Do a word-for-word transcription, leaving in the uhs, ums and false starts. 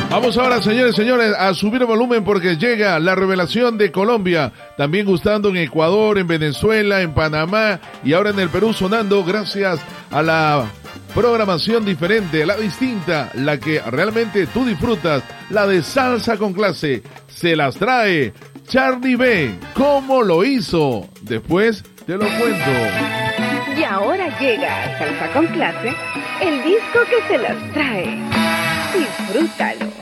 Vamos ahora, señores, señores, a subir el volumen porque llega la revelación de Colombia, también gustando en Ecuador, en Venezuela, en Panamá y ahora en el Perú sonando gracias a la programación diferente, la distinta, la que realmente tú disfrutas, la de Salsa con Clase. Se las trae Charlie B. ¿Cómo lo hizo? Después te lo cuento. Y ahora llega a Salsa con Clase, el disco que se las trae. Disfrútalo.